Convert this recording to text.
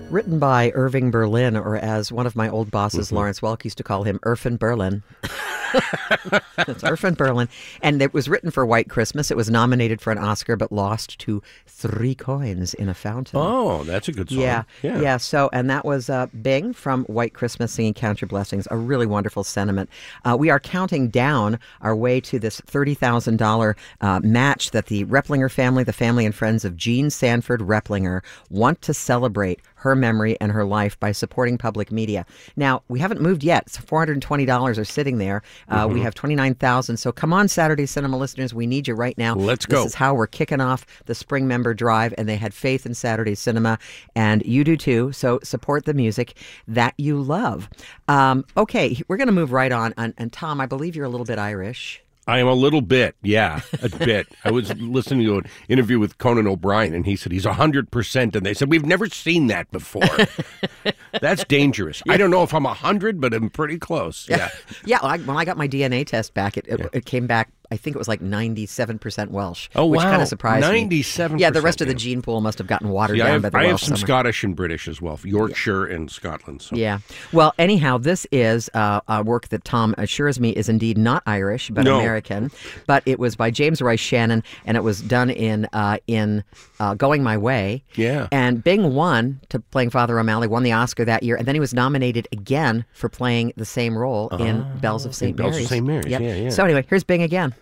Written by Irving Berlin, or as one of my old bosses, Lawrence Welk, used to call him, Irfin Berlin. It's Irfin Berlin. And it was written for White Christmas. It was nominated for an Oscar, but lost to Three Coins in a Fountain. Oh, that's a good song. Yeah. So, and that was Bing from White Christmas singing Count Your Blessings. A really wonderful sentiment. We are counting down our way to this $30,000 match that the Replinger family, the family and friends of Jean Sanford Replinger, want to celebrate her memory and her life by supporting public media. Now, we haven't moved yet. So $420 are sitting there. We have $29,000. So come on, Saturday Cinema listeners. We need you right now. Let's go. This is how we're kicking off the spring member drive, and they had faith in Saturday Cinema, and you do too. So support the music that you love. Okay, we're going to move right on. And Tom, I believe you're a little bit Irish. I am a little bit, yeah, a bit. I was listening to an interview with Conan O'Brien, and he said he's 100%, and they said, we've never seen that before. That's dangerous. I don't know if I'm 100, but I'm pretty close, yeah. Yeah, when I got my DNA test back, it came back, I think it was like 97% Welsh. Oh, which wow. kind of surprised me. 97%. Yeah, the rest of the gene pool must have gotten watered down by the Welsh. I have some summer. Scottish and British as well, Yorkshire and Scotland. So. Yeah. Well, anyhow, this is a work that Tom assures me is indeed not Irish, but American. But it was by James Roy Shannon, and it was done in Going My Way. Yeah. And Bing won to playing Father O'Malley, won the Oscar that year, and then he was nominated again for playing the same role in Bells of St. Mary's. Bells of St. Mary's, yeah. So anyway, here's Bing again.